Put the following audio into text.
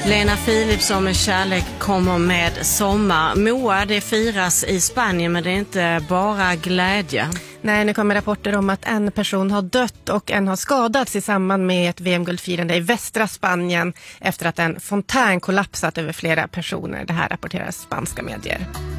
Lena Philipsson med Kärlek kommer med sommar. Moa, det firas i Spanien, men det är inte bara glädje. Nej, nu kommer rapporter om att en person har dött och en har skadats i samband med ett VM-guldfirande i västra Spanien efter att en fontän kollapsat över flera personer. Det här rapporterar spanska medier.